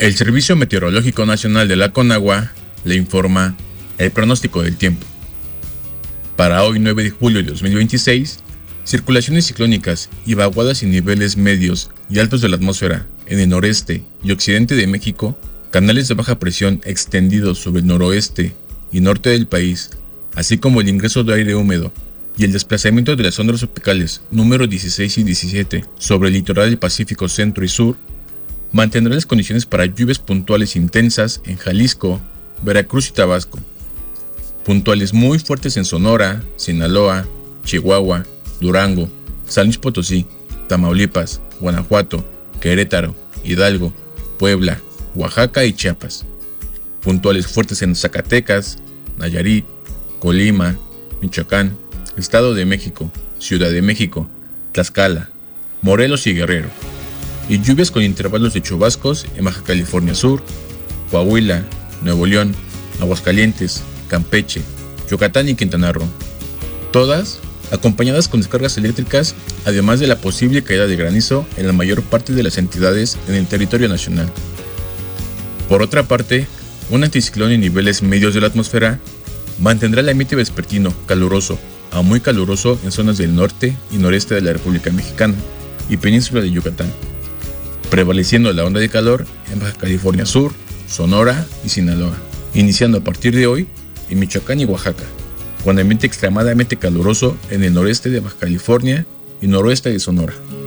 El Servicio Meteorológico Nacional de la Conagua le informa el pronóstico del tiempo. Para hoy 9 de julio de 2026, circulaciones ciclónicas y vaguadas en niveles medios y altos de la atmósfera en el noreste y occidente de México, canales de baja presión extendidos sobre el noroeste y norte del país, así como el ingreso de aire húmedo y el desplazamiento de las ondas tropicales número 16 y 17 sobre el litoral del Pacífico Centro y Sur, mantendrá las condiciones para lluvias puntuales intensas en Jalisco, Veracruz y Tabasco, puntuales muy fuertes en Sonora, Sinaloa, Chihuahua, Durango, San Luis Potosí, Tamaulipas, Guanajuato, Querétaro, Hidalgo, Puebla, Oaxaca y Chiapas, puntuales fuertes en Zacatecas, Nayarit, Colima, Michoacán, Estado de México, Ciudad de México, Tlaxcala, Morelos y Guerrero, y lluvias con intervalos de chubascos en Baja California Sur, Coahuila, Nuevo León, Aguascalientes, Campeche, Yucatán y Quintana Roo, todas acompañadas con descargas eléctricas, además de la posible caída de granizo en la mayor parte de las entidades en el territorio nacional. Por otra parte, un anticiclón en niveles medios de la atmósfera mantendrá el ambiente vespertino caluroso a muy caluroso en zonas del norte y noreste de la República Mexicana y península de Yucatán, prevaleciendo la onda de calor en Baja California Sur, Sonora y Sinaloa, iniciando a partir de hoy en Michoacán y Oaxaca, con ambiente extremadamente caluroso en el noreste de Baja California y noroeste de Sonora.